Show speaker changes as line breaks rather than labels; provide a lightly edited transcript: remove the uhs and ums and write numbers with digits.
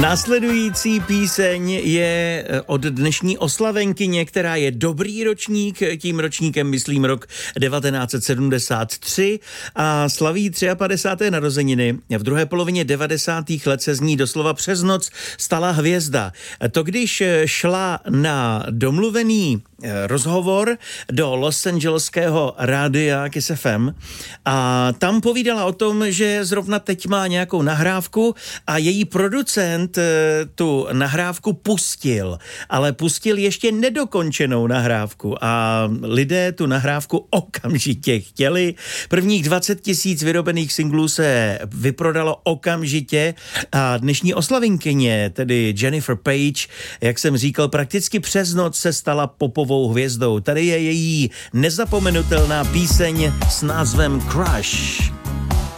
Následující píseň je od dnešní oslavenkyně, která je dobrý ročník, tím ročníkem myslím rok 1973 a slaví 53. narozeniny. V druhé polovině 90. let se z ní doslova přes noc stala hvězda. To když šla na domluvený rozhovor do Los Angeleského rádia Kiss FM a tam povídala o tom, že zrovna teď má nějakou nahrávku a její producent tu nahrávku pustil, ale pustil ještě nedokončenou nahrávku a lidé tu nahrávku okamžitě chtěli. Prvních 20 000 vyrobených singlů se vyprodalo okamžitě a dnešní oslavinkyně, tedy Jennifer Page, jak jsem říkal, prakticky přes noc se stala popovou hvězdou. Tady je její nezapomenutelná píseň s názvem Crush.